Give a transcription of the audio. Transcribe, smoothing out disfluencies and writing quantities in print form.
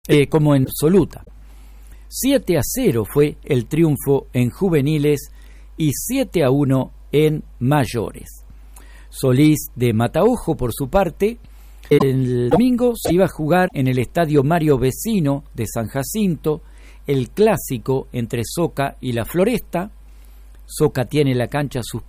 como en absoluta. 7-0 fue el triunfo en juveniles y 7-1 en mayores. Solís de Mataojo, por su parte, el domingo se iba a jugar en el estadio Mario Vecino de San Jacinto el clásico entre Soca y La Floresta. Soca tiene la cancha